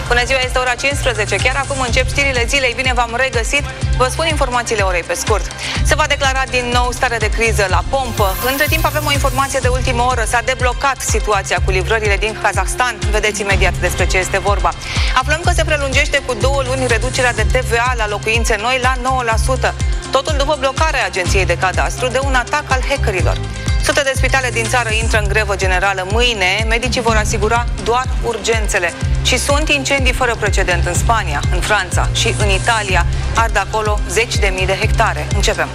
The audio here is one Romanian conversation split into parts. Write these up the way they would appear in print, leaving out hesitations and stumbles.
Bună ziua, este ora 15. Chiar acum încep știrile zilei. Bine v-am regăsit. Vă spun informațiile orei pe scurt. Se va declara din nou stare de criză la pompă. Între timp avem o informație de ultimă oră. S-a deblocat situația cu livrările din Kazahstan. Vedeți imediat despre ce este vorba. Aflăm că se prelungește cu 2 luni reducerea de TVA la locuințe noi la 9%. Totul după blocarea Agenției de Cadastru de un atac al hackerilor. Sute de spitale din țară intră în grevă generală mâine. Medicii vor asigura doar urgențele. Și sunt incendii fără precedent în Spania, în Franța și în Italia. Ard acolo 10.000 de hectare. Începem.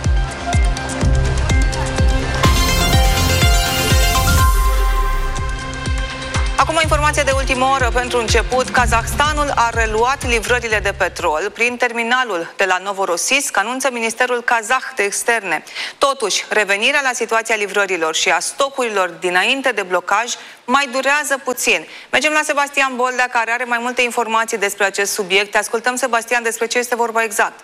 Acum o informație de ultimă oră. Pentru început, Kazahstanul a reluat livrările de petrol prin terminalul de la Novorossiysk, anunță Ministerul Kazah de Externe. Totuși, revenirea la situația livrărilor și a stocurilor dinainte de blocaj mai durează puțin. Mergem la Sebastian Boldea, care are mai multe informații despre acest subiect. Ascultăm, Sebastian, despre ce este vorba exact.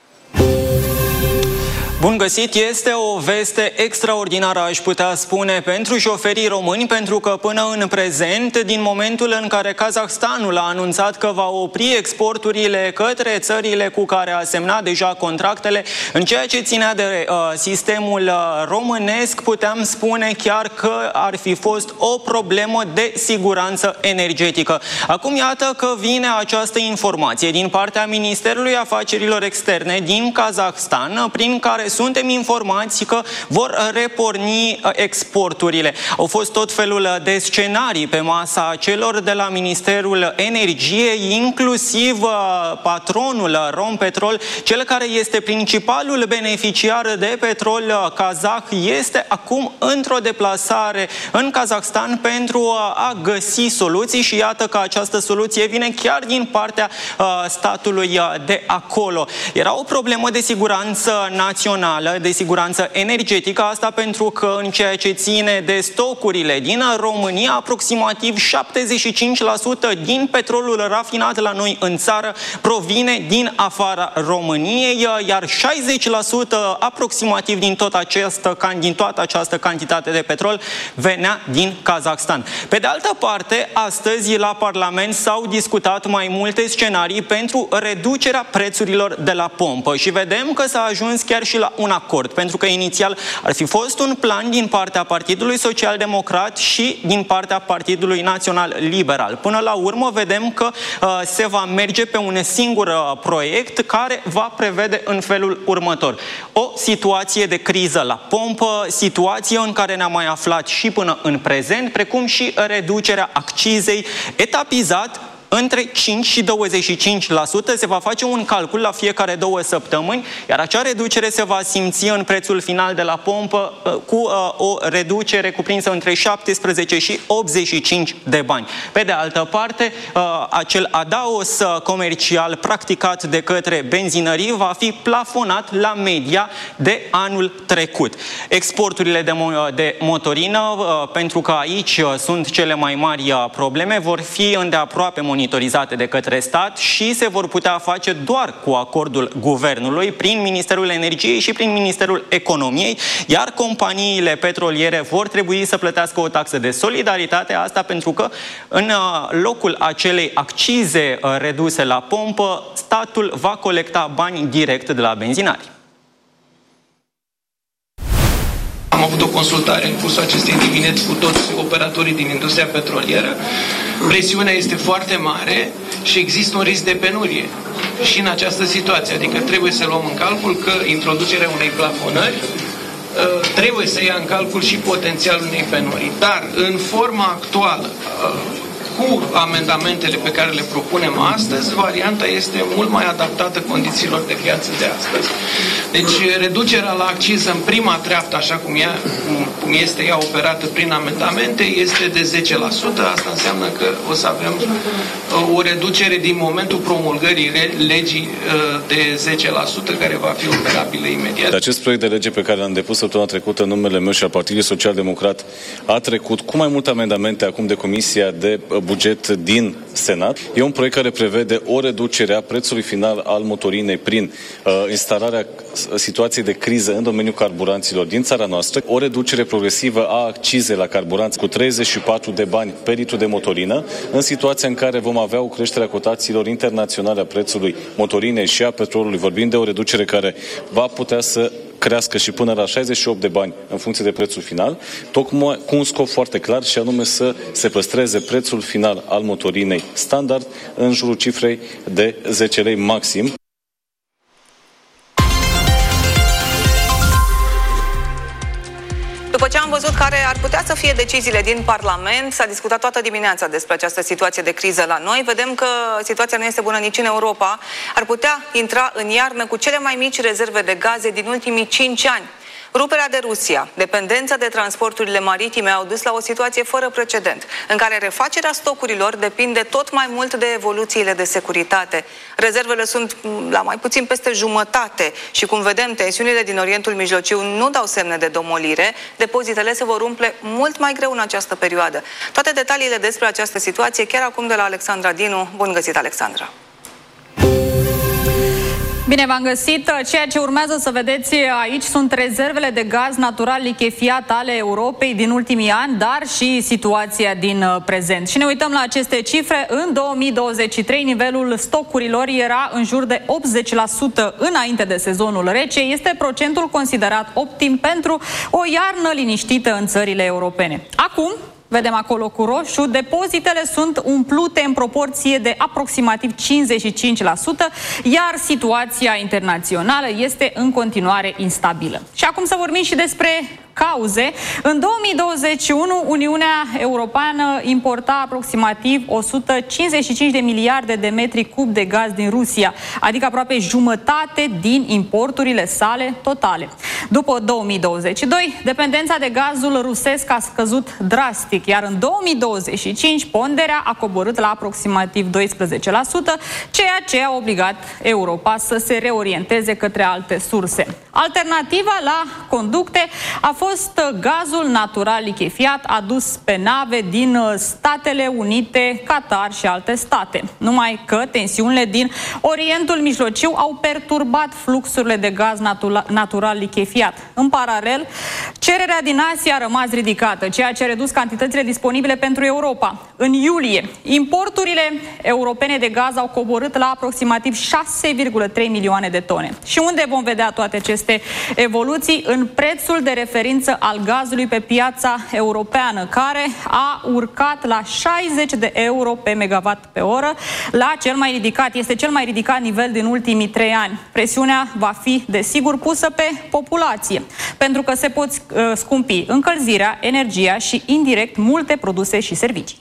Bun găsit! Este o veste extraordinară, aș putea spune, pentru șoferii români, pentru că până în prezent, din momentul în care Kazahstanul a anunțat că va opri exporturile către țările cu care a semnat deja contractele, în ceea ce ținea de sistemul românesc, puteam spune chiar că ar fi fost o problemă de siguranță energetică. Acum iată că vine această informație din partea Ministerului Afacerilor Externe din Kazahstan, prin care suntem informați că vor reporni exporturile. Au fost tot felul de scenarii pe masa celor de la Ministerul Energiei, inclusiv patronul Rompetrol, cel care este principalul beneficiar de petrol kazah, este acum într-o deplasare în Kazahstan pentru a găsi soluții și iată că această soluție vine chiar din partea statului de acolo. Era o problemă de siguranță națională, de siguranță energetică, asta pentru că în ceea ce ține de stocurile din România, aproximativ 75% din petrolul rafinat la noi în țară provine din afara României, iar 60% aproximativ din toată această cantitate de petrol venea din Kazahstan. Pe de altă parte, astăzi la Parlament s-au discutat mai multe scenarii pentru reducerea prețurilor de la pompă și vedem că s-a ajuns chiar și la un acord, pentru că inițial ar fi fost un plan din partea Partidului Social Democrat și din partea Partidului Național Liberal. Până la urmă vedem că se va merge pe un singur proiect care va prevede în felul următor: o situație de criză la pompă, situație în care ne-am mai aflat și până în prezent, precum și reducerea accizei etapizat între 5 și 25%. Se va face un calcul la fiecare 2 săptămâni, iar acea reducere se va simți în prețul final de la pompă cu o reducere cuprinsă între 17 și 85 de bani. Pe de altă parte, acel adaos comercial practicat de către benzinării va fi plafonat la media de anul trecut. Exporturile de motorină, pentru că aici sunt cele mai mari probleme, vor fi îndeaproape monitorizate de către stat și se vor putea face doar cu acordul guvernului, prin Ministerul Energiei și prin Ministerul Economiei, iar companiile petroliere vor trebui să plătească o taxă de solidaritate, asta pentru că în locul acelei accize reduse la pompă, statul va colecta bani direct de la benzinari. Am avut o consultare în cursul acestei dimineți cu toți operatorii din industria petrolieră. Presiunea este foarte mare și există un risc de penurie și în această situație. Adică trebuie să luăm în calcul că introducerea unei plafonări trebuie să ia în calcul și potențialul unei penurii. Dar în forma actuală, cu amendamentele pe care le propunem astăzi, varianta este mult mai adaptată condițiilor de piață de astăzi. Deci reducerea la acciză în prima treaptă, așa cum este ea operată prin amendamente, este de 10%. Asta înseamnă că o să avem o reducere din momentul promulgării legii de 10%, care va fi operabilă imediat. Acest proiect de lege pe care l-am depus săptămâna trecută în numele meu și al Partidului Social Democrat a trecut cu mai multe amendamente acum de Comisia de Buget buget din Senat. E un proiect care prevede o reducere a prețului final al motorinei prin instalarea situației de criză în domeniul carburanților din țara noastră, o reducere progresivă a accizei la carburanți cu 34 de bani pe litru de motorină, în situația în care vom avea o creștere a cotațiilor internaționale a prețului motorinei și a petrolului. Vorbim de o reducere care va putea să crească și până la 68 de bani în funcție de prețul final, tocmai cu un scop foarte clar și anume să se păstreze prețul final al motorinei standard în jurul cifrei de 10 lei maxim. După ce am văzut care ar putea să fie deciziile din Parlament, s-a discutat toată dimineața despre această situație de criză la noi. Vedem că situația nu este bună nici în Europa. Ar putea intra în iarnă cu cele mai mici rezerve de gaze din ultimii 5 ani. Ruperea de Rusia, dependența de transporturile maritime au dus la o situație fără precedent, în care refacerea stocurilor depinde tot mai mult de evoluțiile de securitate. Rezervele sunt la mai puțin peste jumătate și, cum vedem, tensiunile din Orientul Mijlociu nu dau semne de domolire. Depozitele se vor umple mult mai greu în această perioadă. Toate detaliile despre această situație chiar acum de la Alexandra Dinu. Bun găsit, Alexandra! Bine v-am găsit! Ceea ce urmează să vedeți aici sunt rezervele de gaz natural lichefiat ale Europei din ultimii ani, dar și situația din prezent. Și ne uităm la aceste cifre. În 2023, nivelul stocurilor era în jur de 80% înainte de sezonul rece. Este procentul considerat optim pentru o iarnă liniștită în țările europene. Acum, vedem acolo cu roșu, depozitele sunt umplute în proporție de aproximativ 55%, iar situația internațională este în continuare instabilă. Și acum să vorbim și despre cauze. În 2021, Uniunea Europeană importa aproximativ 155 de miliarde de metri cub de gaz din Rusia, adică aproape jumătate din importurile sale totale. După 2022, dependența de gazul rusesc a scăzut drastic, iar în 2025 ponderea a coborât la aproximativ 12%, ceea ce a obligat Europa să se reorienteze către alte surse. Alternativa la conducte a fost gazul natural lichefiat adus pe nave din Statele Unite, Qatar și alte state. Numai că tensiunile din Orientul Mijlociu au perturbat fluxurile de gaz natural lichefiat. În paralel, cererea din Asia a rămas ridicată, ceea ce a redus cantitățile disponibile pentru Europa. În iulie, importurile europene de gaz au coborât la aproximativ 6,3 milioane de tone. Și unde vom vedea toate aceste evoluții? În prețul de referință al gazului pe piața europeană, care a urcat la 60 de euro pe megawatt pe oră, la cel mai ridicat, este cel mai ridicat nivel din ultimii 3 ani. Presiunea va fi, desigur, pusă pe populație, pentru că se pot scumpi încălzirea, energia și, indirect, multe produse și servicii.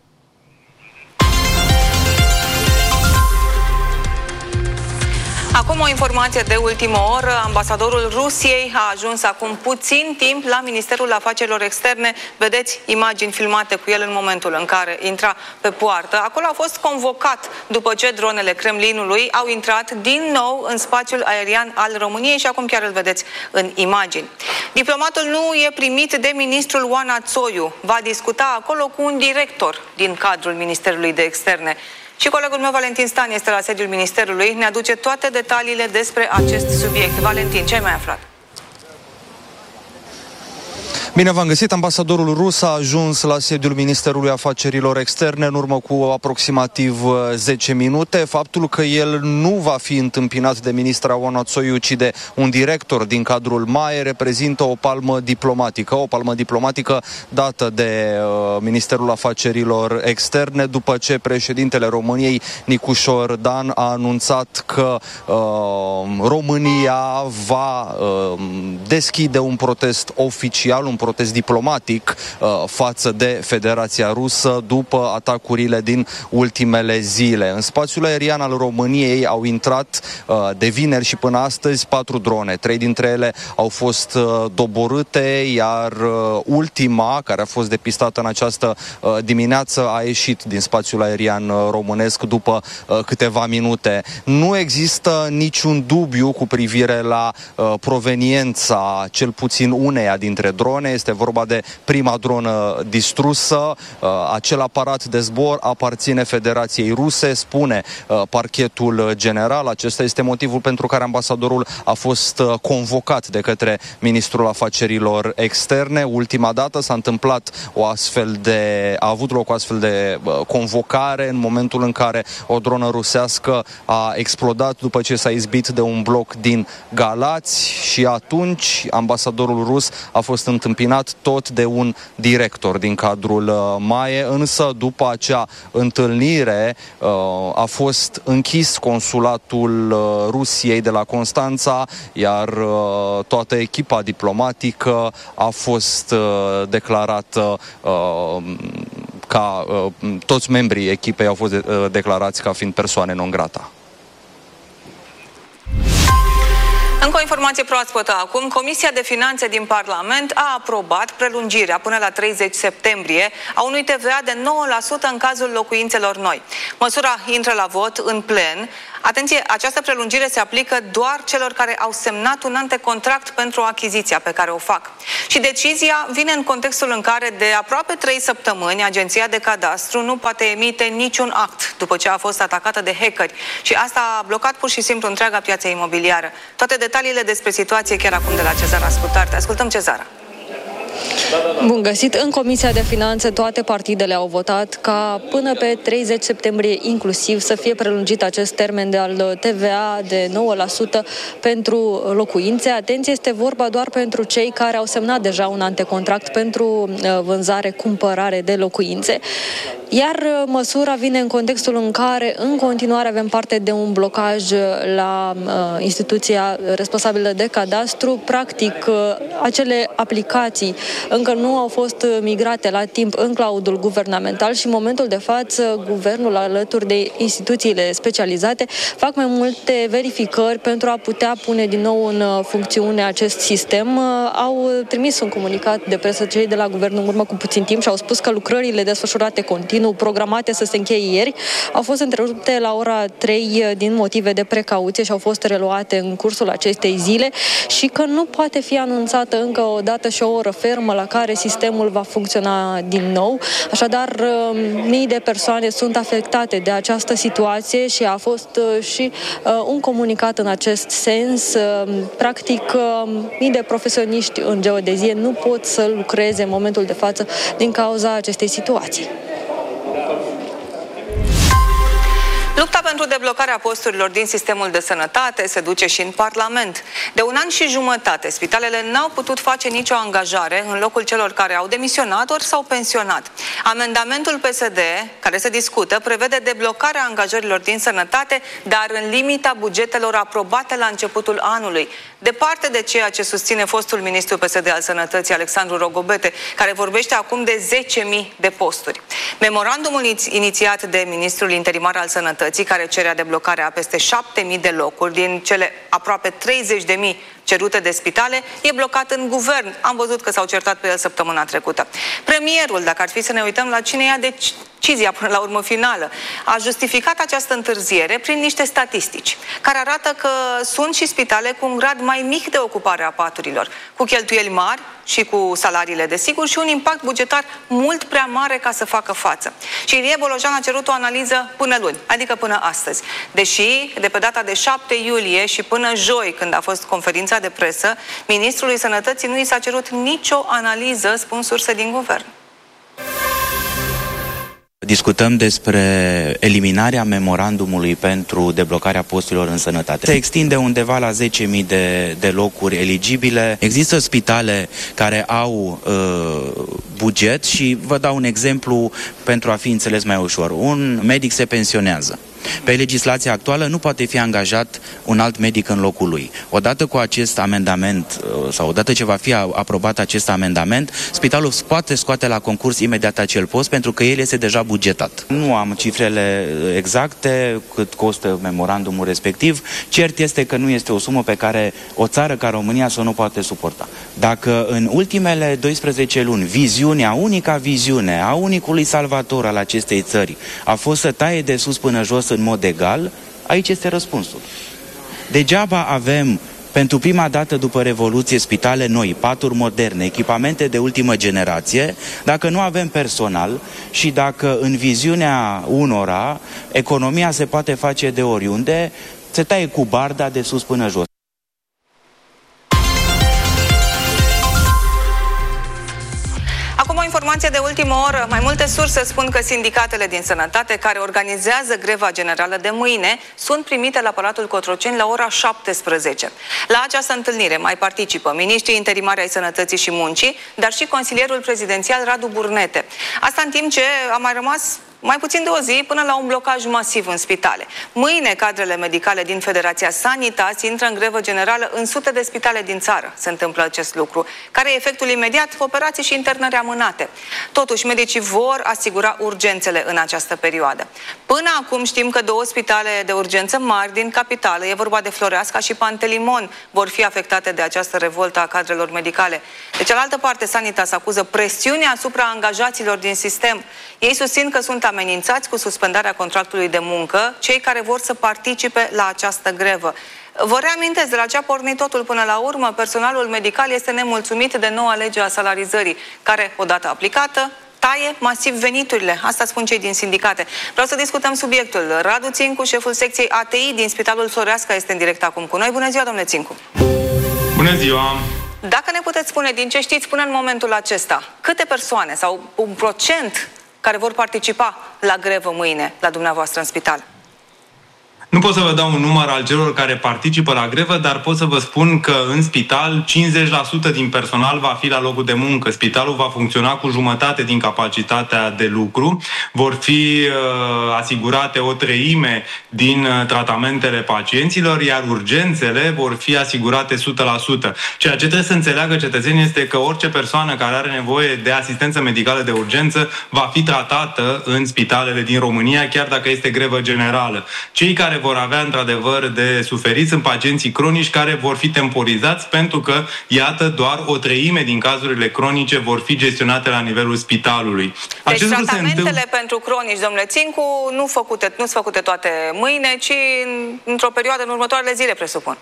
Acum o informație de ultimă oră. Ambasadorul Rusiei a ajuns acum puțin timp la Ministerul Afacerilor Externe. Vedeți imagini filmate cu el în momentul în care intra pe poartă. Acolo a fost convocat după ce dronele Kremlinului au intrat din nou în spațiul aerian al României și acum chiar îl vedeți în imagini. Diplomatul nu e primit de ministrul Oana Țoiu. Va discuta acolo cu un director din cadrul Ministerului de Externe. Și colegul meu, Valentin Stan, este la sediul Ministerului. Ne aduce toate detaliile despre acest subiect. Valentin, ce ai mai aflat? Bine v-am găsit. Ambasadorul rus a ajuns la sediul Ministerului Afacerilor Externe în urmă cu aproximativ 10 minute. Faptul că el nu va fi întâmpinat de ministra Oana Țoiu, ci de un director din cadrul MAE, reprezintă o palmă diplomatică dată de Ministerul Afacerilor Externe, după ce președintele României, Nicușor Dan, a anunțat că România va deschide un protest oficial, un protest diplomatic față de Federația Rusă după atacurile din ultimele zile. În spațiul aerian al României au intrat de vineri și până astăzi 4 drone. 3 dintre ele au fost doborâte, iar ultima, care a fost depistată în această dimineață, a ieșit din spațiul aerian românesc după câteva minute. Nu există niciun dubiu cu privire la proveniența cel puțin uneia dintre drone. este vorba de prima dronă distrusă. Acel aparat de zbor aparține Federației Ruse, spune parchetul general. Acesta este motivul pentru care ambasadorul a fost convocat de către Ministrul Afacerilor Externe. Ultima dată s-a întâmplat a avut loc o astfel de convocare în momentul în care o dronă rusească a explodat după ce s-a izbit de un bloc din Galați și atunci ambasadorul rus a fost întâmpinat tot de un director din cadrul MAE, însă după acea întâlnire a fost închis consulatul Rusiei de la Constanța, iar toată echipa diplomatică a fost declarată toți membrii echipei au fost declarați ca fiind persoane non grata. Încă o informație proaspătă acum. Comisia de Finanțe din Parlament a aprobat prelungirea până la 30 septembrie a unui TVA de 9% în cazul locuințelor noi. Măsura intră la vot în plen. Atenție, această prelungire se aplică doar celor care au semnat un antecontract pentru achiziția pe care o fac. Și decizia vine în contextul în care de aproape 3 săptămâni Agenția de Cadastru nu poate emite niciun act după ce a fost atacată de hackeri. Și asta a blocat pur și simplu întreaga piață imobiliară. Toate detaliile despre situație chiar acum de la Cezara Ascultarte. Ascultăm Cezara. Bun găsit! În Comisia de Finanțe toate partidele au votat ca până pe 30 septembrie inclusiv să fie prelungit acest termen de al TVA de 9% pentru locuințe. Atenție, este vorba doar pentru cei care au semnat deja un antecontract pentru vânzare-cumpărare de locuințe. Iar măsura vine în contextul în care în continuare avem parte de un blocaj la instituția responsabilă de cadastru. Practic, acele aplicații încă nu au fost migrate la timp în cloudul guvernamental și în momentul de față guvernul alături de instituțiile specializate fac mai multe verificări pentru a putea pune din nou în funcțiune acest sistem. Au trimis un comunicat de presă cei de la guvern în urmă cu puțin timp și au spus că lucrările desfășurate continuu, programate să se încheie ieri, au fost întrerupte la ora 3 din motive de precauție și au fost reluate în cursul acestei zile și că nu poate fi anunțată încă o dată și o oră fermă la care sistemul va funcționa din nou. Așadar, mii de persoane sunt afectate de această situație și a fost și un comunicat în acest sens. Practic, mii de profesioniști în geodezie nu pot să lucreze în momentul de față din cauza acestei situații. Lupta pentru deblocarea posturilor din sistemul de sănătate se duce și în Parlament. De 1 an și jumătate, spitalele n-au putut face nicio angajare în locul celor care au demisionat ori s-au pensionat. Amendamentul PSD, care se discută, prevede deblocarea angajărilor din sănătate, dar în limita bugetelor aprobate la începutul anului. Departe de ceea ce susține fostul ministru PSD al Sănătății, Alexandru Rogobete, care vorbește acum de 10.000 de posturi. Memorandumul inițiat de ministrul interimar al Sănătății, care cerea deblocarea a peste 7.000 de locuri din cele aproape 30.000 cerute de spitale, e blocat în guvern. Am văzut că s-au certat pe el săptămâna trecută. Premierul, dacă ar fi să ne uităm la cine ia decizia până la urmă finală, a justificat această întârziere prin niște statistici care arată că sunt și spitale cu un grad mai mic de ocupare a paturilor, cu cheltuieli mari și cu salariile desigur și un impact bugetar mult prea mare ca să facă față. Și Ilie Bolojan a cerut o analiză până luni, adică până astăzi. Deși de pe data de 7 iulie și până joi, când a fost conferința de presă, ministrului Sănătății nu i s-a cerut nicio analiză, spun surse din guvern. Discutăm despre eliminarea memorandumului pentru deblocarea posturilor în sănătate. Se extinde undeva la 10.000 de locuri eligibile. Există spitale care au buget și vă dau un exemplu pentru a fi înțeles mai ușor. Un medic se pensionează. Pe legislația actuală nu poate fi angajat un alt medic în locul lui. Odată cu acest amendament sau odată ce va fi aprobat acest amendament, spitalul poate scoate la concurs imediat acel post pentru că el este deja bugetat. Nu am cifrele exacte cât costă memorandumul respectiv. Cert este că nu este o sumă pe care o țară ca România să o nu poate suporta. Dacă în ultimele 12 luni unica viziune a unicului salvator al acestei țări a fost să taie de sus până jos în mod egal, aici este răspunsul. Degeaba avem Pentru prima dată după Revoluție, spitale noi, paturi moderne, echipamente de ultimă generație, dacă nu avem personal și dacă în viziunea unora economia se poate face de oriunde, se taie cu barda de sus până jos. Acum o informație de ultimă oră. Mai multe surse spun că sindicatele din sănătate care organizează greva generală de mâine sunt primite la Palatul Cotroceni la ora 17. La această întâlnire mai participă miniștrii interimari ai Sănătății și Muncii, dar și consilierul prezidențial Radu Burnete. Asta în timp ce a mai rămas mai puțin de o zi până la un blocaj masiv în spitale. Mâine, cadrele medicale din Federația Sanitas intră în grevă generală în sute de spitale din țară. Se întâmplă acest lucru. Care e efectul imediat? Operații și internări amânate. Totuși, medicii vor asigura urgențele în această perioadă. Până acum știm că 2 spitale de urgență mari din capitală, e vorba de Floreasca și Pantelimon, vor fi afectate de această revoltă a cadrelor medicale. De cealaltă parte, Sanitas acuză presiunea asupra angajaților din sistem. Ei susțin că sunt amenințați cu suspendarea contractului de muncă cei care vor să participe la această grevă. Vă reamintesc, de la ce a pornit totul până la urmă, personalul medical este nemulțumit de noua lege a salarizării, care, odată aplicată, taie masiv veniturile. Asta spun cei din sindicate. Vreau să discutăm subiectul. Radu Țincu, șeful secției ATI din Spitalul Floreasca, este în direct acum cu noi. Bună ziua, domnule Țincu! Bună ziua! Dacă ne puteți spune, din ce știți până în momentul acesta, câte persoane sau un procent care vor participa la grevă mâine la dumneavoastră în spital? Nu pot să vă dau un număr al celor care participă la grevă, dar pot să vă spun că în spital 50% din personal va fi la locul de muncă. Spitalul va funcționa cu jumătate din capacitatea de lucru. Vor fi asigurate o treime din tratamentele pacienților, iar urgențele vor fi asigurate 100%. Ceea ce trebuie să înțeleagă cetățenii este că orice persoană care are nevoie de asistență medicală de urgență va fi tratată în spitalele din România, chiar dacă este grevă generală. Cei care vor avea într-adevăr de suferit sunt pacienții cronici care vor fi temporizați pentru că, iată, doar o treime din cazurile cronice vor fi gestionate la nivelul spitalului. Deci tratamentele pentru cronici, domnule Țincu, nu sunt făcute toate mâine, ci într-o perioadă în următoarele zile, presupun.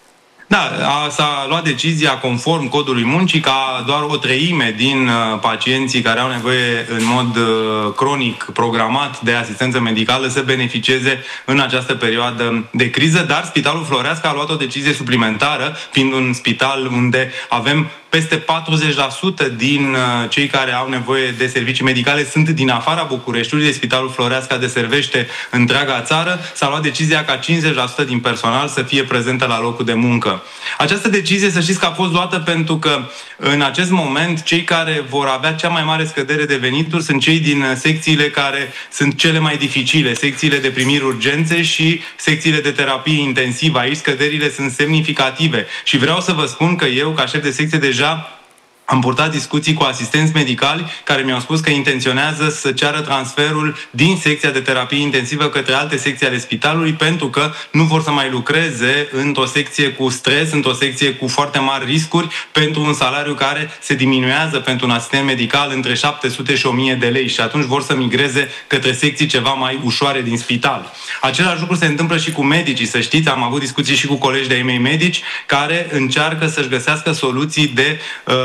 Da, s-a luat decizia conform codului muncii ca doar o treime din pacienții care au nevoie în mod cronic programat de asistență medicală să beneficieze în această perioadă de criză, dar Spitalul Floreasca a luat o decizie suplimentară, fiind un spital unde avem peste 40% din cei care au nevoie de servicii medicale sunt din afara Bucureștiului, de Spitalul Floreasca deservește întreaga țară. S-a luat decizia ca 50% din personal să fie prezentă la locul de muncă. Această decizie, să știți că a fost luată pentru că în acest moment cei care vor avea cea mai mare scădere de venituri sunt cei din secțiile care sunt cele mai dificile, secțiile de primiri urgențe și secțiile de terapie intensivă. Aici scăderile sunt semnificative și vreau să vă spun că eu, ca șef de secție, deja am purtat discuții cu asistenți medicali care mi-au spus că intenționează să ceară transferul din secția de terapie intensivă către alte secții ale spitalului pentru că nu vor să mai lucreze într-o secție cu stres, într-o secție cu foarte mari riscuri pentru un salariu care se diminuează pentru un asistent medical între 700 și 1000 de lei și atunci vor să migreze către secții ceva mai ușoare din spital. Același lucru se întâmplă și cu medicii, să știți, am avut discuții și cu colegi de-ai mei medici care încearcă să-și găsească soluții de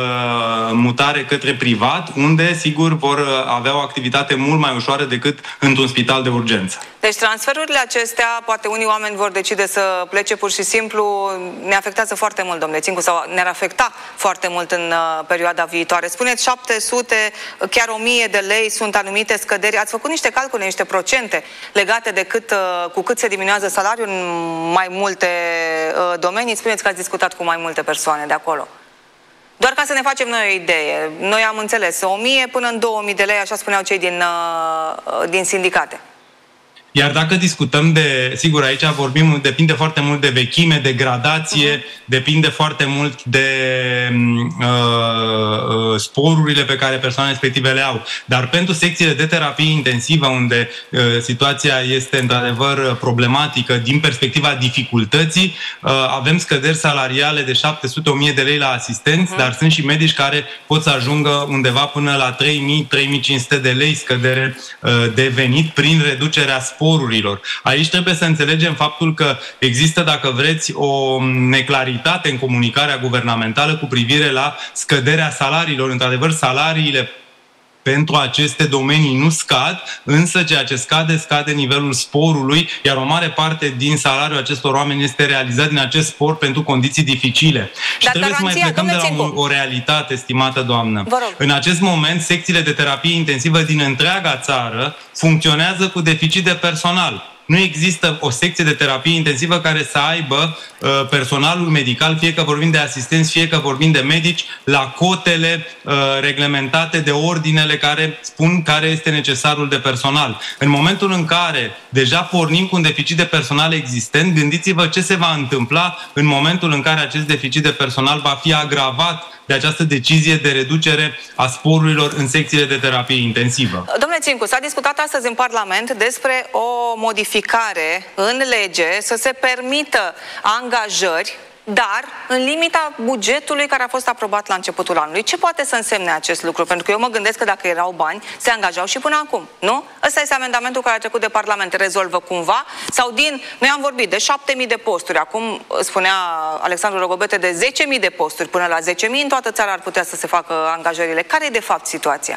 mutare către privat, unde, sigur, vor avea o activitate mult mai ușoară decât într-un spital de urgență. Deci transferurile acestea, poate unii oameni vor decide să plece pur și simplu, ne afectează foarte mult, domnule Țincu, sau ne-ar afecta foarte mult în perioada viitoare. Spuneți 700, chiar 1000 de lei sunt anumite scăderi. Ați făcut niște calcule, niște procente legate de cu cât se diminuează salariul în mai multe domenii? Spuneți că ați discutat cu mai multe persoane de acolo. Doar ca să ne facem noi o idee. Noi am înțeles 1000 până în 2000 de lei, așa spuneau cei din sindicate. Iar dacă discutăm de, sigur, aici vorbim, depinde foarte mult de vechime, de gradație, depinde foarte mult de sporurile pe care persoanele respective le au. Dar pentru secțiile de terapie intensivă, unde situația este într-adevăr problematică din perspectiva dificultății, avem scăderi salariale de 700-1000 de lei la asistenți, dar sunt și medici care pot să ajungă undeva până la 3000-3500 de lei scădere de venit prin reducerea sporului sporurilor. Aici trebuie să înțelegem faptul că există, dacă vreți, o neclaritate în comunicarea guvernamentală cu privire la scăderea salariilor. Într-adevăr, salariile pentru aceste domenii nu scad, însă ceea ce scade nivelul sporului, iar o mare parte din salariul acestor oameni este realizat din acest spor pentru condiții dificile. Și trebuie să mai plecăm de la o realitate, stimată doamnă. În acest moment, secțiile de terapie intensivă din întreaga țară funcționează cu deficit de personal. Nu există o secție de terapie intensivă care să aibă personalul medical, fie că vorbim de asistenți, fie că vorbim de medici, la cotele reglementate de ordinele care spun care este necesarul de personal. În momentul în care deja pornim cu un deficit de personal existent, gândiți-vă ce se va întâmpla în momentul în care acest deficit de personal va fi agravat de această decizie de reducere a sporurilor în secțiile de terapie intensivă. Domnule Țincu, s-a discutat astăzi în Parlament despre o modificare în lege să se permită angajări, dar în limita bugetului care a fost aprobat la începutul anului. Ce poate să însemne acest lucru? Pentru că eu mă gândesc că dacă erau bani, se angajau și până acum, nu? Ăsta este amendamentul care a trecut de Parlament. Rezolvă cumva? Sau noi am vorbit de 7.000 de posturi, acum spunea Alexandru Rogobete de 10.000 de posturi, până la 10.000 în toată țara ar putea să se facă angajările. Care e de fapt situația?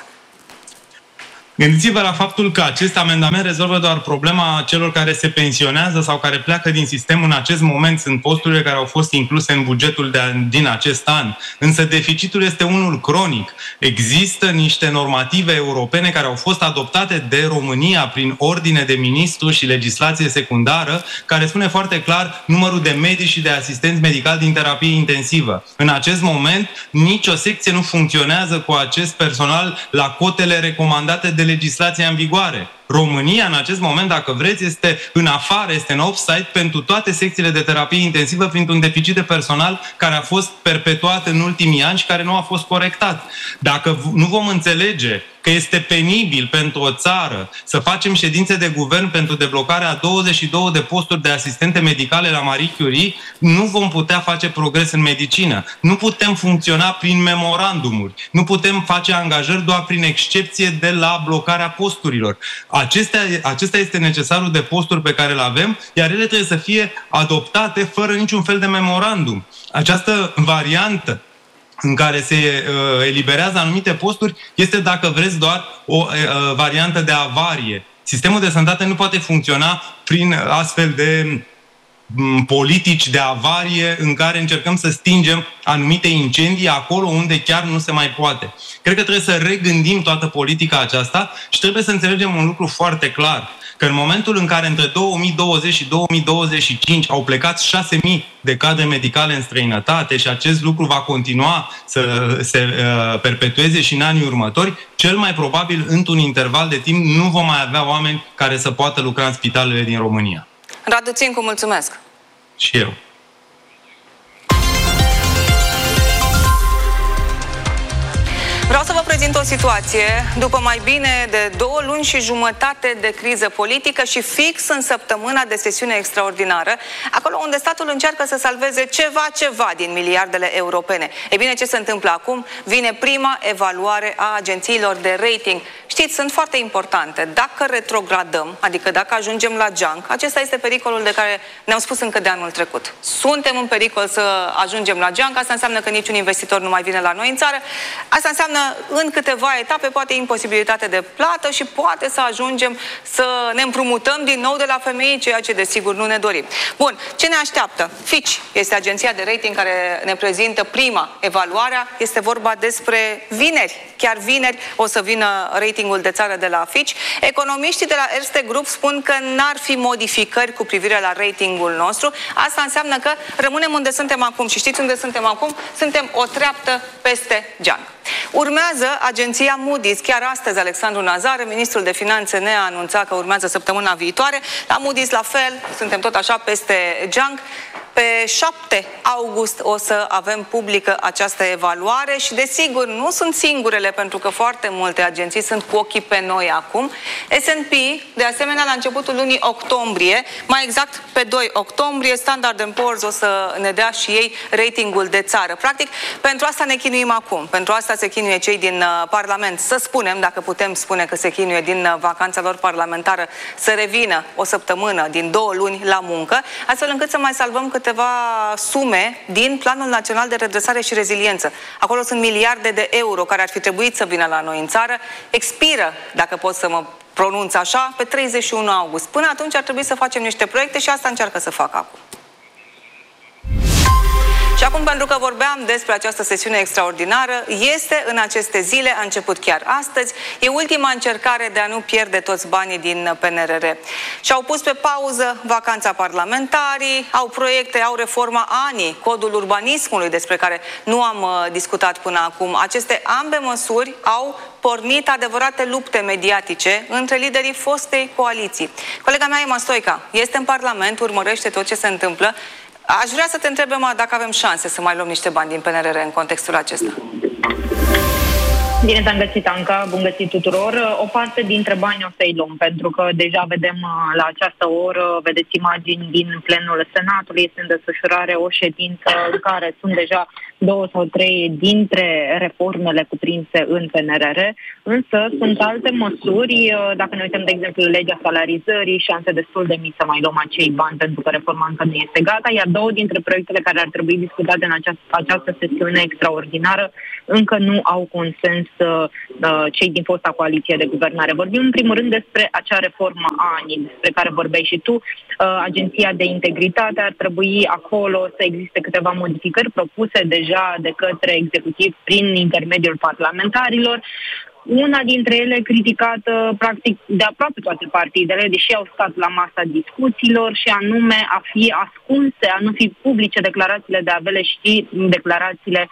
Gândiți-vă la faptul că acest amendament rezolvă doar problema celor care se pensionează sau care pleacă din sistem în acest moment. Sunt posturile care au fost incluse în bugetul din acest an. Însă deficitul este unul cronic. Există niște normative europene care au fost adoptate de România prin ordine de ministru și legislație secundară, care spune foarte clar numărul de medici și de asistenți medicali din terapie intensivă. În acest moment, nicio secție nu funcționează cu acest personal la cotele recomandate de legislația în vigoare. România, în acest moment, dacă vreți, este în afară, este în offside pentru toate secțiile de terapie intensivă printr-un deficit de personal care a fost perpetuat în ultimii ani și care nu a fost corectat. Dacă nu vom înțelege că este penibil pentru o țară să facem ședințe de guvern pentru deblocarea a 22 de posturi de asistente medicale la Marie Curie, nu vom putea face progres în medicină. Nu putem funcționa prin memorandumuri. Nu putem face angajări doar prin excepție de la blocarea posturilor. Acesta este necesarul de posturi pe care le avem, iar ele trebuie să fie adoptate fără niciun fel de memorandum. Această variantă în care se eliberează anumite posturi este, dacă vreți, doar o variantă de avarie. Sistemul de sănătate nu poate funcționa prin astfel de politici de avarie în care încercăm să stingem anumite incendii acolo unde chiar nu se mai poate. Cred că trebuie să regândim toată politica aceasta și trebuie să înțelegem un lucru foarte clar, că în momentul în care între 2020 și 2025 au plecat 6.000 de cadre medicale în străinătate și acest lucru va continua să se perpetueze și în anii următori, cel mai probabil, într-un interval de timp, nu vom mai avea oameni care să poată lucra în spitalele din România. Radu Țincu, mulțumesc! Și eu. Vreau să vă prezint o situație după mai bine de 2 luni și jumătate de criză politică și fix în săptămâna de sesiune extraordinară, acolo unde statul încearcă să salveze ceva din miliardele europene. E bine, ce se întâmplă acum? Vine prima evaluare a agențiilor de rating. Știți, sunt foarte importante. Dacă retrogradăm, adică dacă ajungem la junk, acesta este pericolul de care ne-am spus încă de anul trecut. Suntem în pericol să ajungem la junk, asta înseamnă că niciun investitor nu mai vine la noi în țară, asta înseamnă în câteva etape poate imposibilitate de plată și poate să ajungem să ne împrumutăm din nou de la femei, ceea ce desigur nu ne dorim. Bun, ce ne așteaptă? Fitch este agenția de rating care ne prezintă prima evaluare. Este vorba despre vineri. Chiar vineri o să vină ratingul de țară de la Fitch. Economiștii de la Erste Group spun că n-ar fi modificări cu privire la ratingul nostru. Asta înseamnă că rămânem unde suntem acum. Și știți unde suntem acum? Suntem o treaptă peste geancă. Urmează agenția Moody's. Chiar astăzi Alexandru Nazar, ministrul de finanțe, ne-a anunțat că urmează săptămâna viitoare. La Moody's la fel, suntem tot așa peste geancă. Pe 7 august o să avem publică această evaluare și, desigur, nu sunt singurele, pentru că foarte multe agenții sunt cu ochii pe noi acum. S&P, de asemenea, la începutul lunii octombrie, mai exact pe 2 octombrie, Standard & Poor's o să ne dea și ei ratingul de țară. Practic, pentru asta ne chinuim acum. Pentru asta se chinuie cei din Parlament, să spunem, dacă putem spune că se chinuie din vacanța lor parlamentară, să revină o săptămână din 2 luni la muncă, astfel încât să mai salvăm câteva sume din Planul Național de Redresare și Reziliență. Acolo sunt miliarde de euro care ar fi trebuit să vină la noi în țară. Expiră, dacă pot să mă pronunț așa, pe 31 august. Până atunci ar trebui să facem niște proiecte și asta încearcă să facă acum. Și acum, pentru că vorbeam despre această sesiune extraordinară, este în aceste zile, a început chiar astăzi, e ultima încercare de a nu pierde toți banii din PNRR. Și-au pus pe pauză vacanța parlamentarii, au proiecte, au reforma ANI, codul urbanismului, despre care nu am discutat până acum. Aceste ambe măsuri au pornit adevărate lupte mediatice între liderii fostei coaliții. Colega mea, Emma Stoica, este în Parlament, urmărește tot ce se întâmplă. Aș vrea să te întreb, Emma, dacă avem șanse să mai luăm niște bani din PNRR în contextul acesta. Bine te-am găsit, Anca, bun găsit tuturor. O parte dintre bani o să-i luăm, pentru că deja vedem la această oră, vedeți imagini din plenul Senatului, este în desfășurare o ședință în care sunt deja 2 sau 3 dintre reformele cuprinse în PNRR, însă sunt alte măsuri, dacă ne uităm, de exemplu, legea salarizării, șanse destul de mici să mai luăm acei bani, pentru că reforma încă nu este gata, iar 2 dintre proiectele care ar trebui discutate în această sesiune extraordinară încă nu au consens cei din fosta coaliție de guvernare. Vorbim în primul rând despre acea reformă ANI, despre care vorbeai și tu. Agenția de Integritate, ar trebui acolo să existe câteva modificări propuse deja de către executiv prin intermediul parlamentarilor. Una dintre ele criticată practic de aproape toate partidele, deși au stat la masa discuțiilor, și anume a fi ascunse, a nu fi publice declarațiile de avere și declarațiile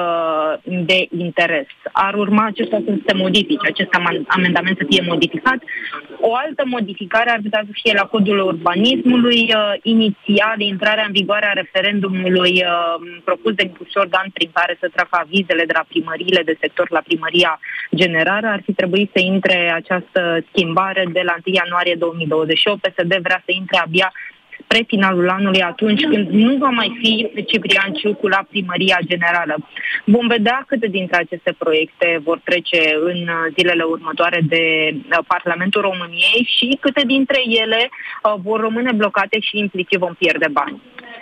de interes. Ar urma acesta să se modifice, acest amendament să fie modificat. O altă modificare ar putea să fie la codul urbanismului, inițial intrarea în vigoare a referendumului propus de Bușor Dan, prin care să treacă avizele de la primăriile de sector la primăria generală. Ar fi trebuit să intre această schimbare de la 1 ianuarie 2028. PSD vrea să intre abia spre finalul anului, atunci când nu va mai fi Ciprian Ciucu la primăria generală. Vom vedea câte dintre aceste proiecte vor trece în zilele următoare de Parlamentul României și câte dintre ele vor rămâne blocate și implicit vom pierde bani.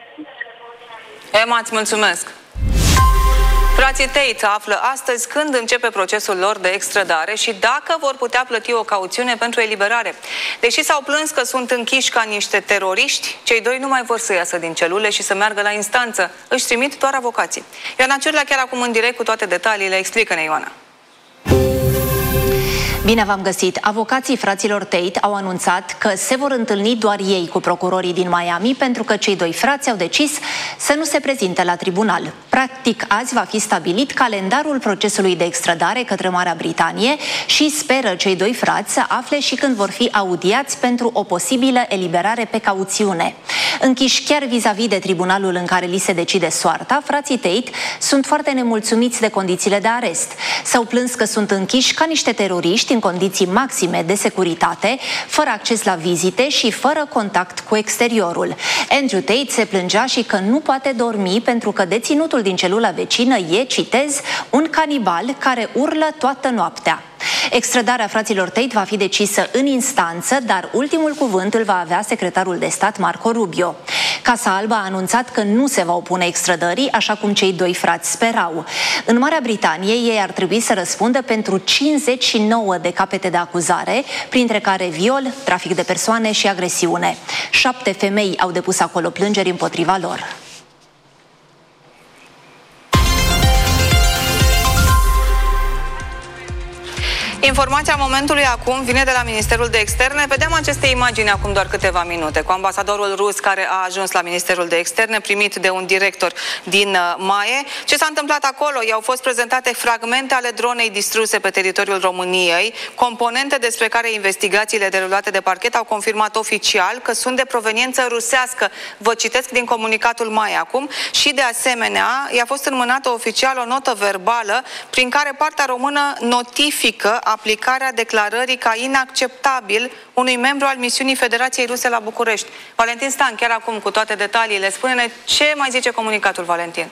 Emma, îți mulțumesc! Frații Tate află astăzi când începe procesul lor de extradare și dacă vor putea plăti o cauțiune pentru eliberare. Deși s-au plâns că sunt închiși ca niște teroriști, cei 2 nu mai vor să iasă din celule și să meargă la instanță. Își trimit doar avocații. Ioana Ciurlea, chiar acum în direct cu toate detaliile. Explică-ne, Ioana. Bine v-am găsit! Avocații fraților Tate au anunțat că se vor întâlni doar ei cu procurorii din Miami, pentru că cei 2 frați au decis să nu se prezinte la tribunal. Practic, azi va fi stabilit calendarul procesului de extradare către Marea Britanie și speră cei 2 frați să afle și când vor fi audiați pentru o posibilă eliberare pe cauțiune. Închiși chiar vis-a-vis de tribunalul în care li se decide soarta, frații Tate sunt foarte nemulțumiți de condițiile de arest. S-au plâns că sunt închiși ca niște teroriști în condiții maxime de securitate, fără acces la vizite și fără contact cu exteriorul. Andrew Tate se plângea și că nu poate dormi pentru că deținutul din celula vecină e, citez, un canibal care urlă toată noaptea. Extradarea fraților Tate va fi decisă în instanță, dar ultimul cuvânt îl va avea secretarul de stat Marco Rubio. Casa Albă a anunțat că nu se va opune extradării, așa cum cei 2 frați sperau. În Marea Britanie, ei ar trebui să răspundă pentru 59 de capete de acuzare, printre care viol, trafic de persoane și agresiune. 7 femei au depus acolo plângeri împotriva lor. Informația momentului acum vine de la Ministerul de Externe. Vedeam aceste imagini acum doar câteva minute, cu ambasadorul rus care a ajuns la Ministerul de Externe, primit de un director din MAE. Ce s-a întâmplat acolo? I-au fost prezentate fragmente ale dronei distruse pe teritoriul României, componente despre care investigațiile derulate de parchet au confirmat oficial că sunt de proveniență rusească. Vă citesc din comunicatul MAE acum. Și de asemenea, i-a fost înmânată oficial o notă verbală prin care partea română notifică aplicarea declarării ca inacceptabil unui membru al misiunii Federației Ruse la București. Valentin Stan, chiar acum cu toate detaliile, spune-ne ce mai zice comunicatul, Valentin.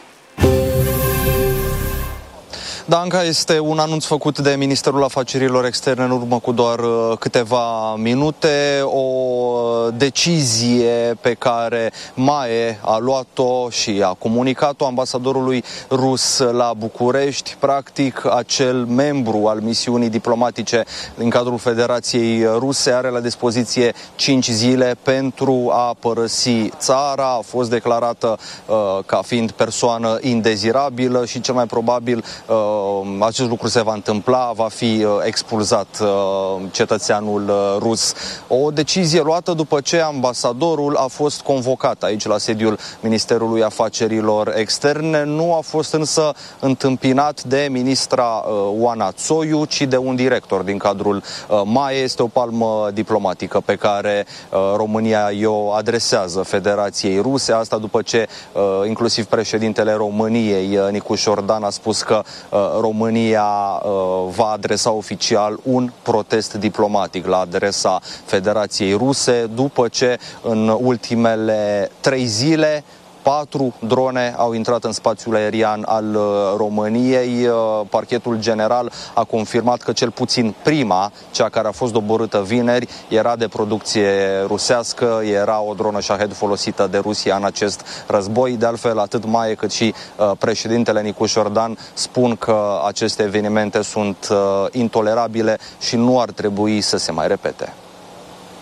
Da, Anca, este un anunț făcut de Ministerul Afacerilor Externe în urmă cu doar câteva minute, o decizie pe care MAE a luat-o și a comunicat-o ambasadorului rus la București. Practic, acel membru al misiunii diplomatice din cadrul Federației Ruse are la dispoziție 5 zile pentru a părăsi țara. A fost declarată ca fiind persoană indezirabilă și cel mai probabil acest lucru se va întâmpla, va fi expulzat cetățeanul rus. O decizie luată după ce ambasadorul a fost convocat aici la sediul Ministerului Afacerilor Externe. Nu a fost însă întâmpinat de ministra Oana Țoiu, ci de un director din cadrul MAE. Este o palmă diplomatică pe care România o adresează Federației Ruse. Asta după ce inclusiv președintele României, Nicu Șordan, a spus că România va adresa oficial un protest diplomatic la adresa Federației Ruse după ce în ultimele 3 zile 4 drone au intrat în spațiul aerian al României. Parchetul general a confirmat că cel puțin prima, cea care a fost doborâtă vineri, era de producție rusească, era o dronă Shahed folosită de Rusia în acest război. De altfel, atât MAE cât și președintele Nicu Șordan spun că aceste evenimente sunt intolerabile și nu ar trebui să se mai repete.